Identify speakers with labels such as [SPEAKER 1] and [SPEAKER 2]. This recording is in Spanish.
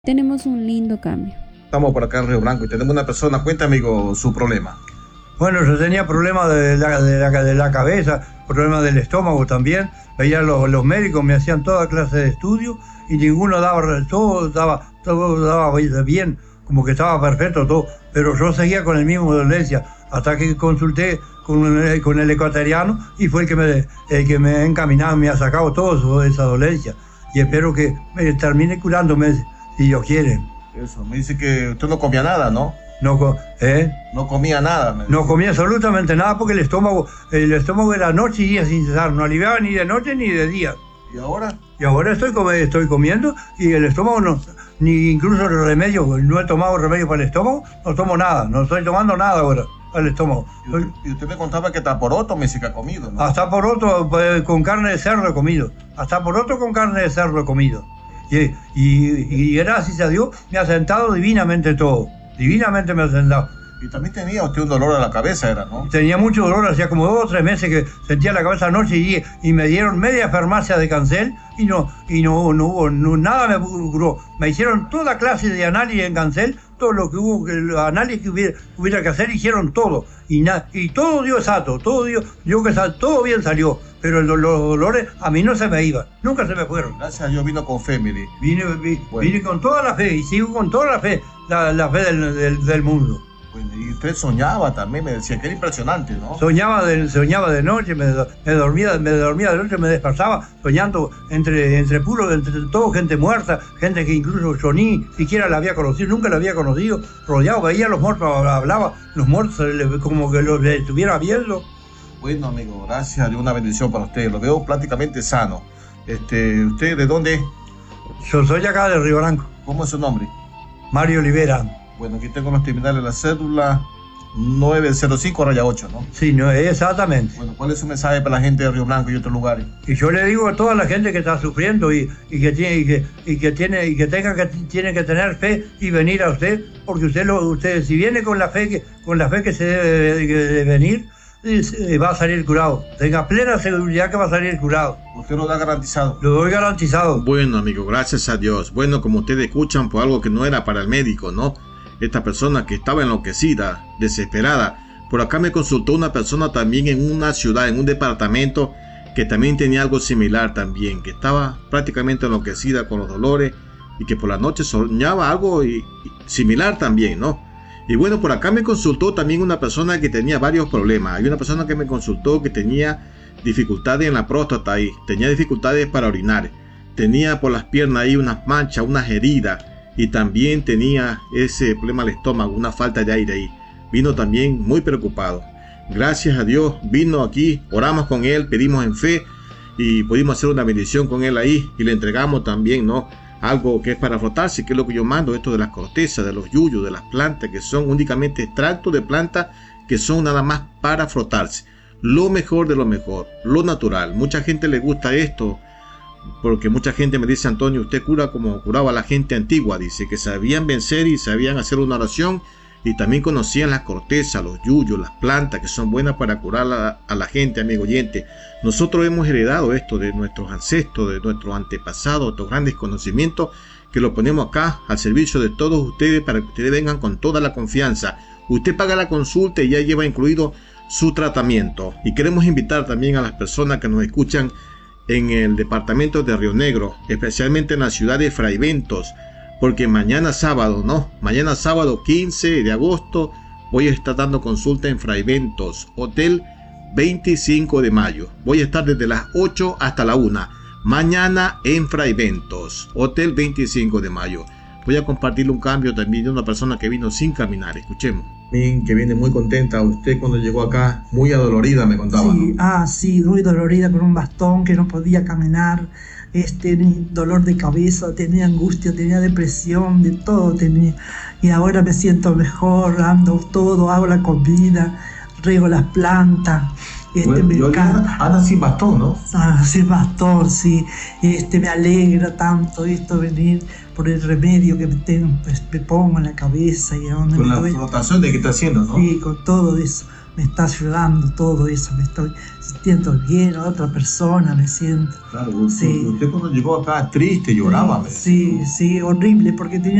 [SPEAKER 1] Tenemos un lindo cambio.
[SPEAKER 2] Estamos por acá en Río Branco y tenemos una persona. Cuenta, amigo, su problema.
[SPEAKER 3] Bueno, yo tenía problemas de la cabeza, problemas del estómago también. Veía los médicos, me hacían toda clase de estudios y ninguno todo daba bien, como que estaba perfecto todo. Pero yo seguía con el mismo dolencia hasta que consulté con el ecuatoriano y fue el que me ha encaminado, me ha sacado toda esa dolencia. Y espero que me termine curándome, si Dios quiere.
[SPEAKER 2] Eso, me dice que usted no comía nada, ¿no?
[SPEAKER 3] No
[SPEAKER 2] comía nada.
[SPEAKER 3] No comía absolutamente nada porque el estómago era noche y día sin cesar, no aliviaba ni de noche ni de día.
[SPEAKER 2] ¿Y ahora?
[SPEAKER 3] Y ahora estoy comiendo y el estómago no, ni incluso el remedio, no he tomado remedio para el estómago, no tomo nada, no estoy tomando nada ahora al estómago.
[SPEAKER 2] Y usted me contaba que hasta poroto me dice que ha comido, ¿no?
[SPEAKER 3] Hasta poroto con carne de cerdo he comido, hasta poroto con carne de cerdo he comido. Y gracias a Dios me ha sentado divinamente todo. Divinamente me ha sentado.
[SPEAKER 2] Y también tenía usted un dolor a la cabeza, ¿no?
[SPEAKER 3] Tenía mucho dolor, hacía como 2 o 3 meses que sentía la cabeza anoche y me dieron media farmacia de Cancel y no hubo nada me curó. Me hicieron toda clase de análisis en Cancel, todo lo que hubo, el análisis que hubiera que hacer, hicieron todo. Y todo dio exacto, todo bien salió. Pero los dolores a mí no se me iban, nunca se me fueron.
[SPEAKER 2] Gracias a Dios vino con fe, mire.
[SPEAKER 3] Vine con toda la fe y sigo con toda la fe, la fe del mundo.
[SPEAKER 2] Bueno, y usted soñaba también, me decía que era impresionante, ¿no?
[SPEAKER 3] Soñaba de noche, me dormía de noche, me despertaba soñando entre todo gente muerta, gente que incluso yo ni siquiera la había conocido, nunca la había conocido, rodeado, veía a los muertos, hablaba, los muertos como que los estuviera viendo.
[SPEAKER 2] Bueno, amigo, gracias a Dios, una bendición para usted, lo veo prácticamente sano. ¿Usted de dónde es?
[SPEAKER 3] Yo soy acá de Río Branco.
[SPEAKER 2] ¿Cómo es su nombre?
[SPEAKER 3] Mario Olivera.
[SPEAKER 2] Bueno, aquí tengo los terminales de la cédula 905-8, ¿no?
[SPEAKER 3] Sí, no, exactamente.
[SPEAKER 2] Bueno, ¿cuál es su mensaje para la gente de Río Branco y otros lugares?
[SPEAKER 3] Y yo le digo a toda la gente que está sufriendo tiene que tener fe y venir a usted, porque usted si viene con la fe que se debe de venir, va a salir curado. Tenga plena seguridad que va a salir curado.
[SPEAKER 2] ¿Usted lo da garantizado?
[SPEAKER 3] Lo doy garantizado.
[SPEAKER 2] Bueno, amigo, gracias a Dios. Bueno, como ustedes escuchan, por algo que no era para el médico, ¿no? Esta persona que estaba enloquecida, desesperada. Por acá me consultó una persona también en una ciudad, en un departamento, que también tenía algo similar también, que estaba prácticamente enloquecida con los dolores y que por la noche soñaba algo similar también, ¿no? Y bueno, por acá me consultó también una persona que tenía varios problemas. Hay una persona que me consultó que tenía dificultades en la próstata ahí, tenía dificultades para orinar, tenía por las piernas ahí unas manchas, unas heridas y también tenía ese problema al estómago, una falta de aire ahí. Vino también muy preocupado. Gracias a Dios vino aquí, oramos con él, pedimos en fe y pudimos hacer una bendición con él ahí y le entregamos también, ¿no?, algo que es para frotarse, que es lo que yo mando, esto de las cortezas, de los yuyos, de las plantas, que son únicamente extractos de plantas que son nada más para frotarse. Lo mejor de lo mejor, lo natural. Mucha gente le gusta esto, porque mucha gente me dice: Antonio, usted cura como curaba la gente antigua. Dice que sabían vencer y sabían hacer una oración y también conocían las cortezas, los yuyos, las plantas que son buenas para curar a la gente, amigo oyente. Nosotros hemos heredado esto de nuestros ancestros, de nuestros antepasados, estos grandes conocimientos que lo ponemos acá al servicio de todos ustedes para que ustedes vengan con toda la confianza. Usted paga la consulta y ya lleva incluido su tratamiento. Y queremos invitar también a las personas que nos escuchan en el departamento de Río Negro, especialmente en la ciudad de Fraiventos, porque mañana sábado, mañana sábado 15 de agosto voy a estar dando consulta en Fraiventos, Hotel 25 de mayo. Voy a estar desde las 8 hasta la 1. Mañana en Fraiventos, Hotel 25 de mayo. Voy a compartirle un cambio también de una persona que vino sin caminar. Escuchemos. Que viene muy contenta. Usted cuando llegó acá, muy adolorida, me contaba.
[SPEAKER 4] Sí, ¿no? Sí, muy dolorida con un bastón que no podía caminar. Dolor de cabeza, tenía angustia, tenía depresión, de todo tenía. Y ahora me siento mejor, ando todo, hago la comida, riego las plantas. Me encanta.
[SPEAKER 2] Anda sin bastón, ¿no?
[SPEAKER 4] Sin bastón, sí. Me alegra tanto esto venir por el remedio que me pongo en la cabeza. Y a
[SPEAKER 2] con la frotación de que está haciendo, ¿no?
[SPEAKER 4] Sí, con todo eso. Me está ayudando todo eso. siento bien, otra persona me siento.
[SPEAKER 2] Claro,
[SPEAKER 4] Sí.
[SPEAKER 2] usted cuando llegó acá triste lloraba.
[SPEAKER 4] Sí, sí, horrible, porque tenía